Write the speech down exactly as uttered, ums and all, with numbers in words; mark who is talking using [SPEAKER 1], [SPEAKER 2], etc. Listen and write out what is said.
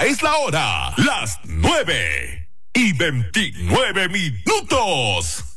[SPEAKER 1] es la hora, las nueve y veintinueve minutos.